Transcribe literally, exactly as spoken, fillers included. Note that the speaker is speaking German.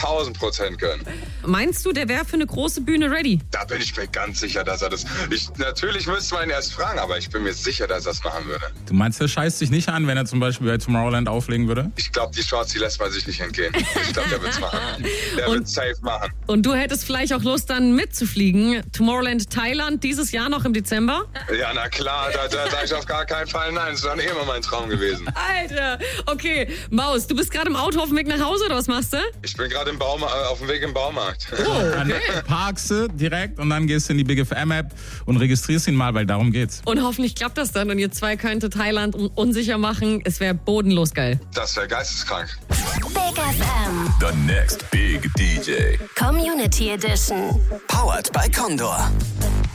tausend Prozent gönnen. Meinst du, der wäre für eine große Bühne ready? Da bin ich mir ganz sicher, dass er das... Ich, natürlich müsste man ihn erst fragen, aber ich bin mir sicher, dass er das machen würde. Du meinst, er scheißt sich nicht an, wenn er zum Beispiel bei Tomorrowland auflegen würde? Ich glaube, die Chance, die lässt man sich nicht entgehen. Ich glaube, der wird's machen. Der Und- wird safe machen. Und du hättest vielleicht auch Lust, dann mitzufliegen. Tomorrowland Thailand dieses Jahr noch im Dezember? Ja, na klar, da, da sage ich auf gar keinen Fall nein. Das ist doch eh immer mein Traum gewesen. Alter, okay. Maus, du bist gerade im Auto auf dem Weg nach Hause oder was machst du? Ich bin gerade im Bauma- äh, auf dem Weg im Baumarkt. Dann parkst du direkt und dann gehst du in die Big F M-App und registrierst ihn mal, weil darum geht's. Und hoffentlich klappt das dann und ihr zwei könntet Thailand un- unsicher machen. Es wäre bodenlos geil. Das wäre geisteskrank. Big F M. The next big D J. Community Edition. Powered by Condor.